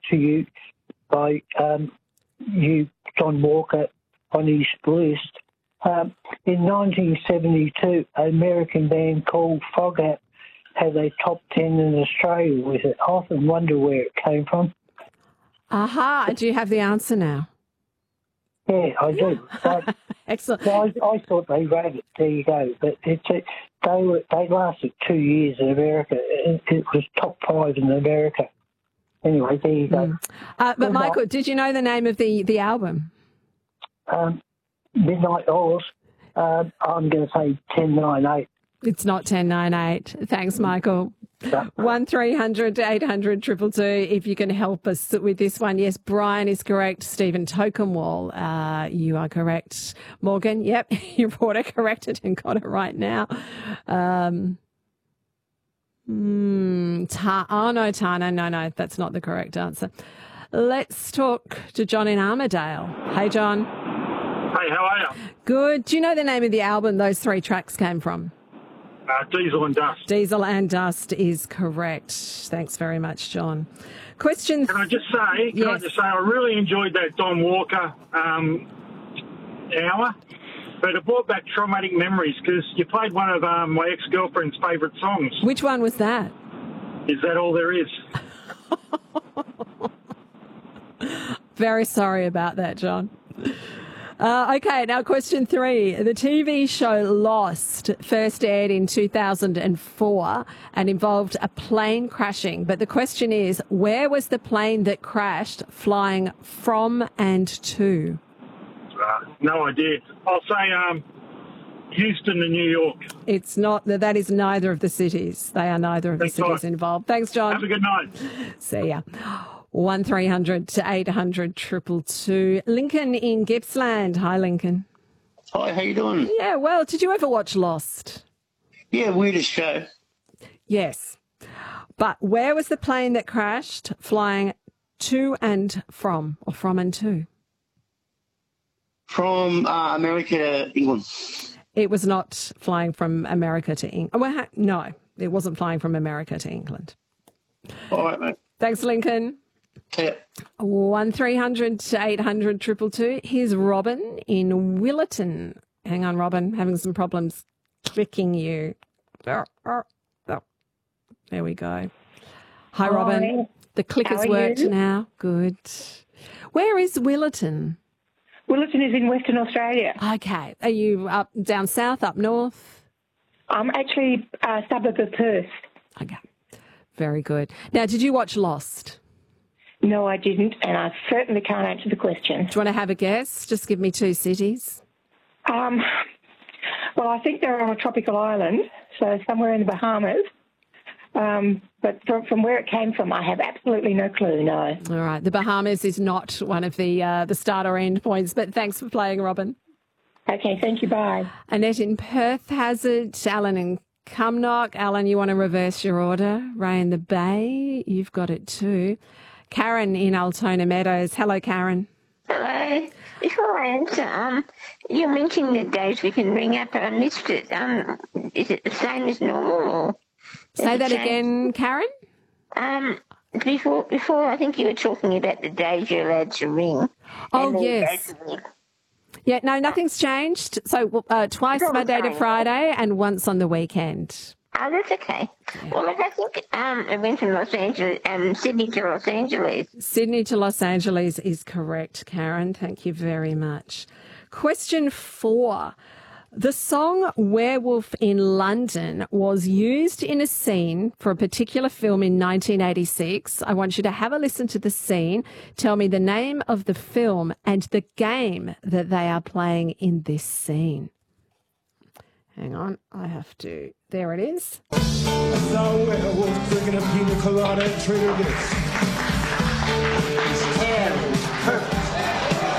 to you by you, John Walker, on his list. In 1972, an American band called Foghorn had a top 10 in Australia with it. I often wonder where it came from. Aha, do you have the answer now? Yeah, I do. But, Excellent. I thought they wrote it. There you go. But they lasted 2 years in America. It was top 5 in America. Anyway, there you go. But Michael, did you know the name of the album? Midnight Oils. I'm going to say 1098. It's not 1098. Thanks, Michael. 1300 800 222 if you can help us with this one. Yes, Brian is correct. Stephen Tokenwall, you are correct. Morgan, yep, your reporter corrected and got it right now. Tana, no, that's not the correct answer. Let's talk to John in Armidale. Hey, John. Hey, how are you? Good. Do you know the name of the album those 3 tracks came from? Diesel and Dust. Diesel and Dust is correct. Thanks very much, John. Question. Can I just say, I really enjoyed that Don Walker hour, but it brought back traumatic memories because you played one of my ex-girlfriend's favourite songs. Which one was that? Is That All There Is? Very sorry about that, John. Okay, now question 3. The TV show Lost first aired in 2004 and involved a plane crashing. But the question is, where was the plane that crashed flying from and to? No idea. I'll say Houston and New York. It's not. That is neither of the cities. They are neither of the cities involved. Thanks, John. Have a good night. See ya. 1300 800 222. Lincoln in Gippsland. Hi, Lincoln. Hi, how you doing? Yeah, well, did you ever watch Lost? Yeah, weirdest show. Yes. But where was the plane that crashed flying to and from, or from and to? From America to England. It was not flying from America to England. Well, no, it wasn't flying from America to England. All right, mate. Thanks, Lincoln. Yeah. 1300 800 222. Here's Robin in Willetton. Hang on, Robin. Having some problems clicking you. There we go. Hi, Robin. The click has worked now. Good. Where is Willetton? Willetton is in Western Australia. Okay. Are you up down south, up north? I'm actually a suburb of Perth. Okay. Very good. Now, did you watch Lost? No, I didn't, and I certainly can't answer the question. Do you want to have a guess? Just give me 2 cities. Well, I think they're on a tropical island, so somewhere in the Bahamas. But from where it came from, I have absolutely no clue, no. All right. The Bahamas is not one of the start or end points, but thanks for playing, Robin. Okay, thank you, bye. Annette in Perth has it. Alan in Cumnock. Alan, you want to reverse your order? Ray in the Bay, you've got it too. Karen in Altona Meadows. Hello, Karen. Hello. Before I answer, you're mentioning the days we can ring up. I missed it. Is it the same as normal? Or say that again, Karen? Before, I think you were talking about the days you're allowed to ring. Oh, yes. Yeah, no, nothing's changed. So twice Monday to Friday and once on the weekend. Oh, that's okay. Yeah. Well, I think I went from Los Angeles, Sydney to Los Angeles. Sydney to Los Angeles is correct, Karen. Thank you very much. Question 4. The song Werewolf in London was used in a scene for a particular film in 1986. I want you to have a listen to the scene, tell me the name of the film and the game that they are playing in this scene. Hang on, I have to... There it is. I saw a werewolf drinking a pina colada at Trader Vic's.